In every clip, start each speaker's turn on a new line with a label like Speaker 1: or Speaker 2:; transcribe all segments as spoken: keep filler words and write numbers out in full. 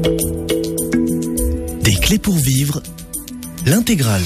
Speaker 1: Des clés pour vivre, l'intégrale.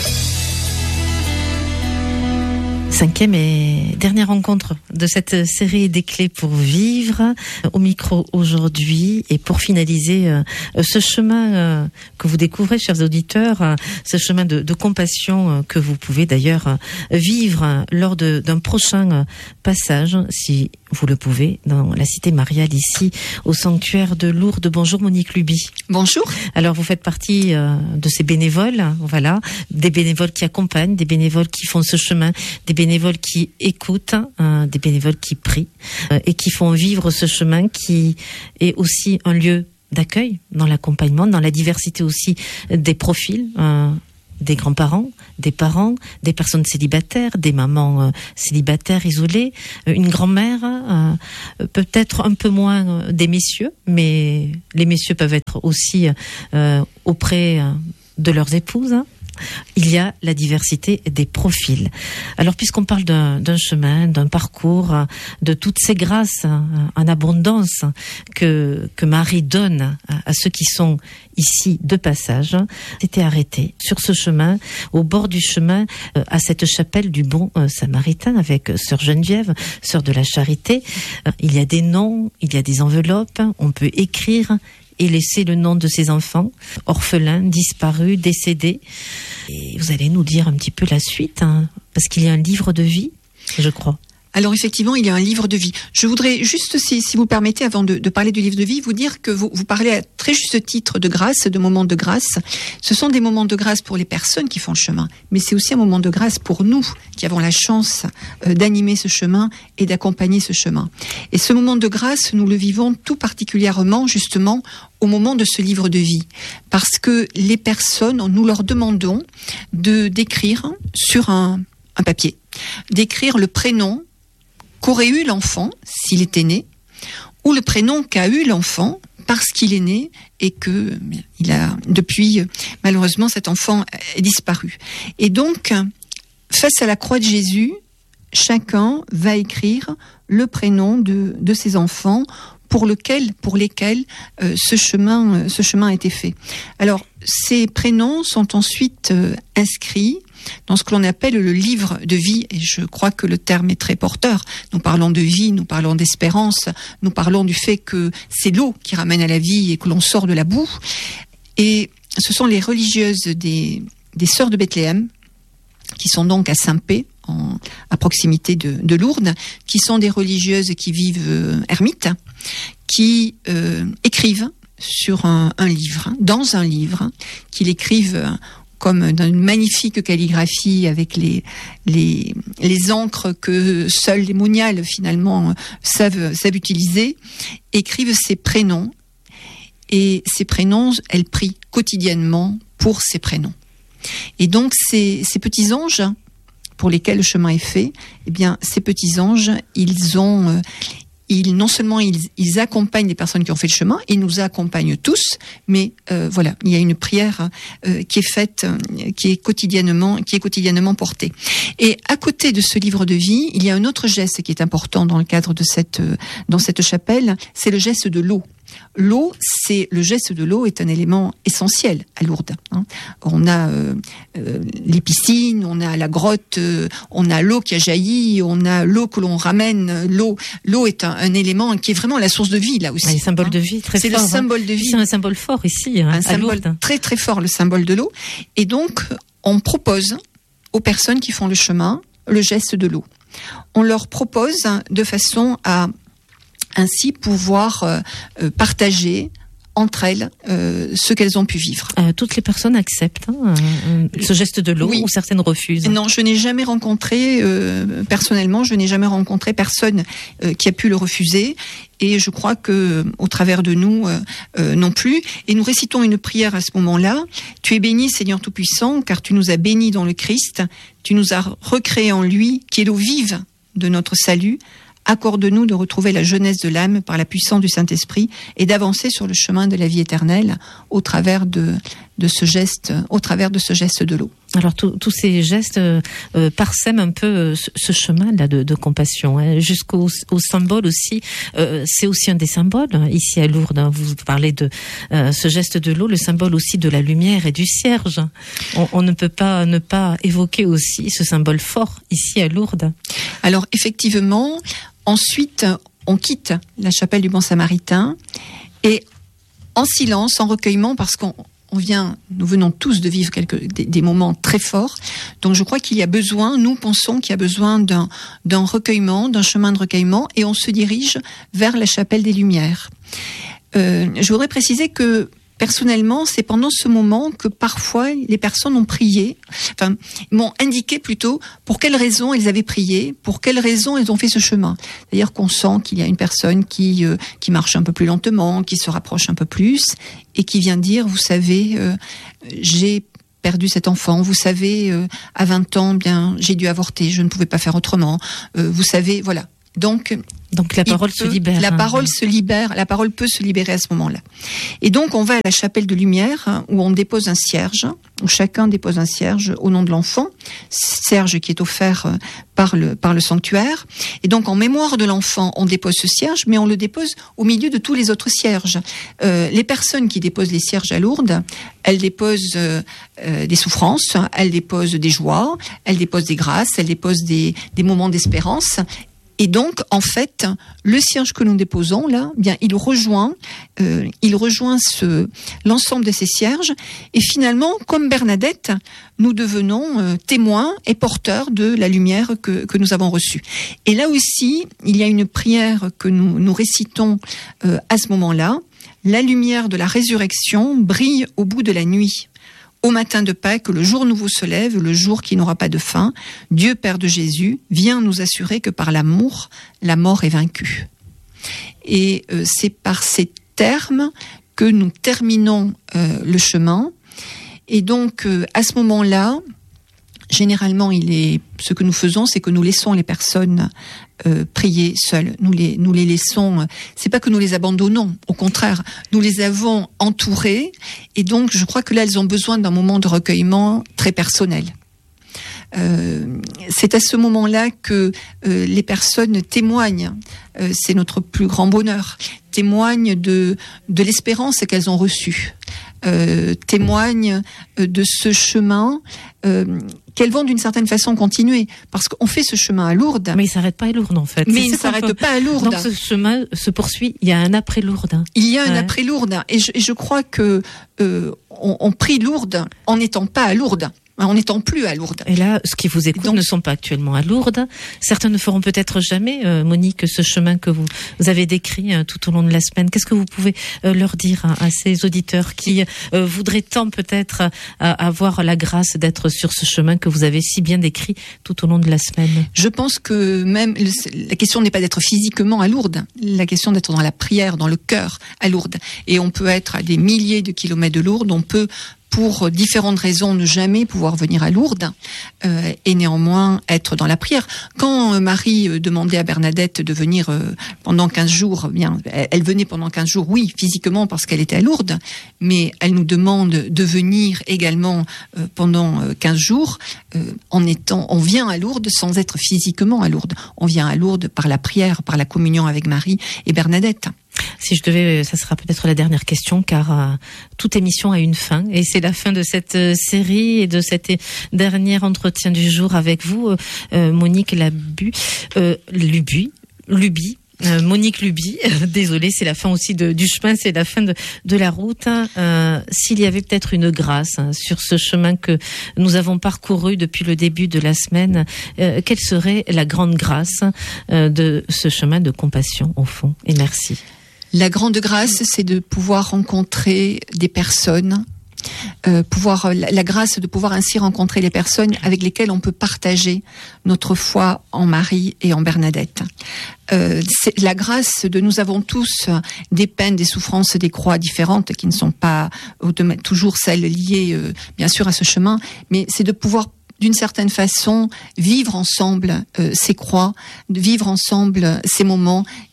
Speaker 2: Cinquième et dernière rencontre de cette série des clés pour vivre au micro aujourd'hui, et pour finaliser euh, ce chemin euh, que vous découvrez, chers auditeurs, euh, ce chemin de, de compassion euh, que vous pouvez d'ailleurs euh, vivre euh, lors de, d'un prochain euh, passage, si vous le pouvez, dans la cité mariale ici au sanctuaire de Lourdes. Bonjour Monique Luby.
Speaker 3: Bonjour.
Speaker 2: Alors vous faites partie euh, de ces bénévoles, voilà, des bénévoles qui accompagnent, des bénévoles qui font ce chemin, des bénévoles qui écoutent, euh, des bénévoles qui prient euh, et qui font vivre ce chemin qui est aussi un lieu d'accueil dans l'accompagnement, dans la diversité aussi des profils, euh, des grands-parents, des parents, des personnes célibataires, des mamans euh, célibataires isolées, euh, une grand-mère, euh, peut-être un peu moins euh, des messieurs, mais les messieurs peuvent être aussi euh, auprès euh, de leurs épouses. Hein. Il y a la diversité des profils. Alors, puisqu'on parle d'un, d'un chemin, d'un parcours, de toutes ces grâces en abondance que, que Marie donne à, à ceux qui sont ici de passage, c'était arrêté sur ce chemin, au bord du chemin, à cette chapelle du Bon Samaritain avec Sœur Geneviève, Sœur de la Charité. Il y a des noms, il y a des enveloppes, on peut écrire et laisser le nom de ses enfants, orphelins, disparus, décédés. Et vous allez nous dire un petit peu la suite, hein, parce qu'il y a un livre de vie, je crois.
Speaker 3: Alors effectivement, il y a un livre de vie. Je voudrais juste, si, si vous permettez, avant de, de parler du livre de vie, vous dire que vous, vous parlez à très juste titre de grâce, de moments de grâce. Ce sont des moments de grâce pour les personnes qui font le chemin, mais c'est aussi un moment de grâce pour nous qui avons la chance euh, d'animer ce chemin et d'accompagner ce chemin. Et ce moment de grâce, nous le vivons tout particulièrement justement au moment de ce livre de vie, parce que les personnes, nous leur demandons de d'écrire sur un, un papier, d'écrire le prénom qu'aurait eu l'enfant s'il était né, ou le prénom qu'a eu l'enfant parce qu'il est né et que il a depuis malheureusement cet enfant est disparu. Et donc face à la croix de Jésus, chacun va écrire le prénom de de ses enfants pour lequel pour lesquels euh, ce chemin euh, ce chemin a été fait. Alors ces prénoms sont ensuite euh, inscrits dans ce que l'on appelle le livre de vie, et je crois que le terme est très porteur. Nous parlons de vie, nous parlons d'espérance, nous parlons du fait que c'est l'eau qui ramène à la vie et que l'on sort de la boue. Et ce sont les religieuses des, des Sœurs de Bethléem, qui sont donc à Saint-Pé, en, à proximité de, de Lourdes, qui sont des religieuses qui vivent euh, ermites, qui euh, écrivent sur un, un livre, dans un livre, qu'ils écrivent comme dans une magnifique calligraphie avec les les les encres que seuls les moniales finalement savent savent utiliser, écrivent ces prénoms, et ces prénoms, elles prient quotidiennement pour ces prénoms. Et donc ces ces petits anges pour lesquels le chemin est fait, eh bien ces petits anges, ils ont euh, Ils, non seulement ils, ils accompagnent les personnes qui ont fait le chemin, ils nous accompagnent tous, mais euh, voilà, il y a une prière euh, qui est faite, euh, qui est quotidiennement, qui est quotidiennement portée. Et à côté de ce livre de vie, il y a un autre geste qui est important dans le cadre de cette, euh, dans cette chapelle, c'est le geste de l'eau. L'eau, c'est le geste de l'eau est un élément essentiel à Lourdes. Hein. On a euh, euh, les piscines, on a la grotte, euh, on a l'eau qui a jailli, on a l'eau que l'on ramène. L'eau, l'eau est un, un élément qui est vraiment la source de vie là aussi.
Speaker 2: Un symbole hein. de vie très
Speaker 3: c'est
Speaker 2: fort.
Speaker 3: C'est le symbole
Speaker 2: hein.
Speaker 3: de vie.
Speaker 2: C'est un symbole fort ici. Hein,
Speaker 3: un
Speaker 2: à
Speaker 3: symbole
Speaker 2: Lourdes.
Speaker 3: Très très fort, le symbole de l'eau. Et donc, on propose aux personnes qui font le chemin le geste de l'eau. On leur propose de façon à ainsi pouvoir euh, partager entre elles euh, ce qu'elles ont pu vivre.
Speaker 2: Euh, toutes les personnes acceptent hein, euh, ce geste de l'eau oui. Ou certaines refusent?
Speaker 3: Non, je n'ai jamais rencontré, euh, personnellement, je n'ai jamais rencontré personne euh, qui a pu le refuser. Et je crois que, au travers de nous, euh, euh, non plus. Et nous récitons une prière à ce moment-là. Tu es béni, Seigneur Tout-Puissant, car tu nous as bénis dans le Christ. Tu nous as recréés en lui, qui est l'eau vive de notre salut. Accorde-nous de retrouver la jeunesse de l'âme par la puissance du Saint-Esprit et d'avancer sur le chemin de la vie éternelle au travers de, de ce geste, au travers de ce geste de l'eau.
Speaker 2: Alors tous ces gestes euh, euh, parsèment un peu euh, ce, ce chemin-là de, de compassion, hein, jusqu'au au symbole aussi. Euh, c'est aussi un des symboles hein, ici à Lourdes. Hein, vous parlez de euh, ce geste de l'eau, le symbole aussi de la lumière et du cierge. On, on ne peut pas ne pas évoquer aussi ce symbole fort ici à Lourdes.
Speaker 3: Alors effectivement, ensuite on quitte la chapelle du Bon Samaritain et en silence, en recueillement, parce qu'on On vient, nous venons tous de vivre quelques, des, des moments très forts. Donc, je crois qu'il y a besoin, nous pensons qu'il y a besoin d'un, d'un recueillement, d'un chemin de recueillement, et on se dirige vers la chapelle des Lumières. Euh, je voudrais préciser que, personnellement, c'est pendant ce moment que parfois les personnes ont prié, enfin, m'ont indiqué plutôt pour quelles raisons elles avaient prié, pour quelles raisons elles ont fait ce chemin. C'est-à-dire qu'on sent qu'il y a une personne qui, euh, qui marche un peu plus lentement, qui se rapproche un peu plus, et qui vient dire, vous savez, euh, j'ai perdu cet enfant, vous savez, euh, à vingt ans, bien, j'ai dû avorter, je ne pouvais pas faire autrement, euh, vous savez, voilà. Donc,
Speaker 2: donc la parole peut, se libère.
Speaker 3: La
Speaker 2: hein.
Speaker 3: parole se libère. La parole peut se libérer à ce moment-là. Et donc on va à la chapelle de lumière hein, où on dépose un cierge, où chacun dépose un cierge au nom de l'enfant, cierge qui est offert euh, par le par le sanctuaire. Et donc en mémoire de l'enfant, on dépose ce cierge, mais on le dépose au milieu de tous les autres cierges. Euh, les personnes qui déposent les cierges à Lourdes, elles déposent euh, euh, des souffrances, elles déposent des joies, elles déposent des grâces, elles déposent des des moments d'espérance. Et donc, en fait, le cierge que nous déposons là, bien, il rejoint, euh, il rejoint ce l'ensemble de ces cierges. Et finalement, comme Bernadette, nous devenons euh, témoins et porteurs de la lumière que que nous avons reçue. Et là aussi, il y a une prière que nous nous récitons euh, à ce moment-là. La lumière de la résurrection brille au bout de la nuit. Au matin de Pâques, le jour nouveau se lève, le jour qui n'aura pas de fin. Dieu, Père de Jésus, vient nous assurer que par l'amour, la mort est vaincue. Et euh, c'est par ces termes que nous terminons euh, le chemin. Et donc, euh, à ce moment-là, généralement, il est, ce que nous faisons, c'est que nous laissons les personnes euh, prier seules. Nous les, nous les laissons. C'est pas que nous les abandonnons. Au contraire, nous les avons entourées. Et donc, je crois que là, elles ont besoin d'un moment de recueillement très personnel. Euh, c'est à ce moment-là que euh, les personnes témoignent. Euh, c'est notre plus grand bonheur. Témoignent de de l'espérance qu'elles ont reçue. Euh, témoignent de ce chemin euh, qu'elles vont d'une certaine façon continuer, parce qu'on fait ce chemin à Lourdes.
Speaker 2: Mais il s'arrête pas à Lourdes en fait.
Speaker 3: Mais il ne s'arrête peut... pas à Lourdes.
Speaker 2: Donc ce chemin se poursuit. Il y a un après Lourdes.
Speaker 3: Il y a un
Speaker 2: ouais.
Speaker 3: après Lourdes, et je, et je crois que euh, on, on prie Lourdes en n'étant pas à Lourdes. En n'étant plus à Lourdes.
Speaker 2: Et là, ceux qui vous écoutent donc, ne sont pas actuellement à Lourdes. Certains ne feront peut-être jamais, euh, Monique, ce chemin que vous, vous avez décrit euh, tout au long de la semaine. Qu'est-ce que vous pouvez euh, leur dire hein, à ces auditeurs qui euh, voudraient tant peut-être euh, avoir la grâce d'être sur ce chemin que vous avez si bien décrit tout au long de la semaine?
Speaker 3: Je pense que même la question n'est pas d'être physiquement à Lourdes. La question d'être dans la prière, dans le cœur à Lourdes. Et on peut être à des milliers de kilomètres de Lourdes. On peut pour différentes raisons, ne jamais pouvoir venir à Lourdes euh, et néanmoins être dans la prière. Quand euh, Marie euh, demandait à Bernadette de venir euh, pendant quinze jours, bien, elle, elle venait pendant quinze jours, oui, physiquement parce qu'elle était à Lourdes, mais elle nous demande de venir également euh, pendant euh, quinze jours euh, en étant, on vient à Lourdes sans être physiquement à Lourdes. On vient à Lourdes par la prière, par la communion avec Marie et Bernadette.
Speaker 2: Si je devais, ça sera peut-être la dernière question, car euh, toute émission a une fin, et c'est la fin de cette euh, série et de cet dernier entretien du jour avec vous, euh, Monique Labu, euh, Lubu, Luby. Euh, Monique Luby, euh, désolée, c'est la fin aussi de, du chemin, c'est la fin de, de la route. Euh, s'il y avait peut-être une grâce hein, sur ce chemin que nous avons parcouru depuis le début de la semaine, euh, quelle serait la grande grâce euh, de ce chemin de compassion au fond? Et merci.
Speaker 3: La grande grâce, c'est de pouvoir rencontrer des personnes, euh, pouvoir la, la grâce de pouvoir ainsi rencontrer les personnes avec lesquelles on peut partager notre foi en Marie et en Bernadette. Euh, c'est la grâce de nous avons tous des peines, des souffrances, des croix différentes qui ne sont pas toujours celles liées, euh, bien sûr, à ce chemin, mais c'est de pouvoir d'une certaine façon, vivre ensemble euh, ces croix, de vivre ensemble ces moments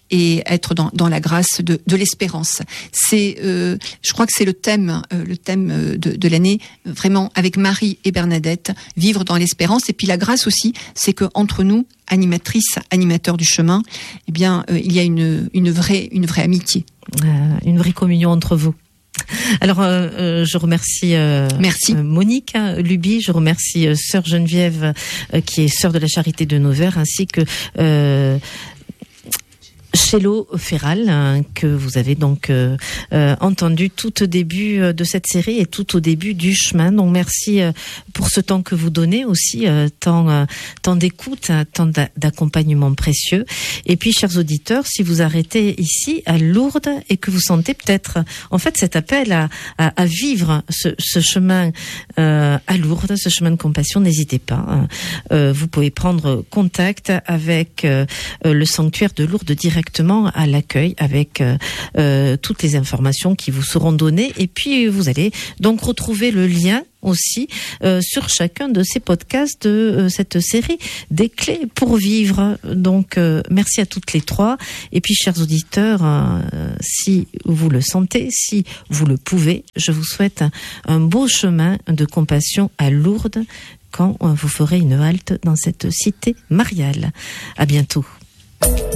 Speaker 3: et être dans, dans la grâce de, de l'espérance. C'est, euh, je crois que c'est le thème, euh, le thème de, de l'année, vraiment avec Marie et Bernadette, vivre dans l'espérance. Et puis la grâce aussi, c'est que entre nous, animatrices, animateurs du chemin, eh bien, euh, il y a une, une vraie, une vraie amitié,
Speaker 2: euh, une vraie communion entre vous. Alors, euh, euh, je remercie euh,
Speaker 3: Merci.
Speaker 2: Euh, Monique hein, Luby, je remercie euh, sœur Geneviève, euh, qui est sœur de la Charité de Nevers, ainsi que euh, Chello Ferral, hein, que vous avez donc euh, euh, entendu tout au début de cette série et tout au début du chemin. Donc merci euh, pour ce temps que vous donnez aussi, euh, tant, euh, tant d'écoute, tant d'accompagnement précieux. Et puis, chers auditeurs, si vous arrêtez ici à Lourdes et que vous sentez peut-être, en fait, cet appel à, à, à vivre ce, ce chemin euh, à Lourdes, ce chemin de compassion, n'hésitez pas. Hein. Euh, vous pouvez prendre contact avec euh, le sanctuaire de Lourdes directement à l'accueil avec euh, euh, toutes les informations qui vous seront données, et puis vous allez donc retrouver le lien aussi euh, sur chacun de ces podcasts de euh, cette série des clés pour vivre. Donc euh, merci à toutes les trois, et puis chers auditeurs, euh, si vous le sentez, si vous le pouvez, je vous souhaite un, un beau chemin de compassion à Lourdes quand euh, vous ferez une halte dans cette cité mariale. À bientôt.